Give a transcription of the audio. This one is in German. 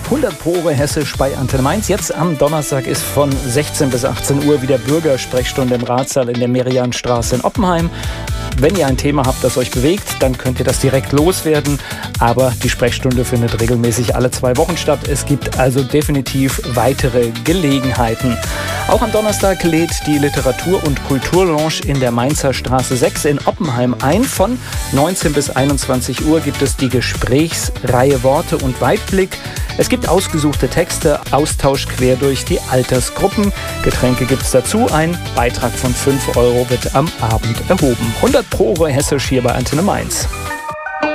100 Pro Hessisch bei Antenne Mainz. Jetzt am Donnerstag ist von 16 bis 18 Uhr wieder Bürgersprechstunde im Ratssaal in der Merianstraße in Oppenheim. Wenn ihr ein Thema habt, das euch bewegt, dann könnt ihr das direkt loswerden. Aber die Sprechstunde findet regelmäßig alle 2 Wochen statt. Es gibt also definitiv weitere Gelegenheiten. Auch am Donnerstag lädt die Literatur- und Kulturlounge in der Mainzer Straße 6 in Oppenheim ein. Von 19 bis 21 Uhr gibt es die Gesprächsreihe Worte und Weitblick. Es gibt ausgesuchte Texte, Austausch quer durch die Altersgruppen. Getränke gibt es dazu. Ein Beitrag von 5 € wird am Abend erhoben. 100 Pro Hessisch hier bei Antenne Mainz.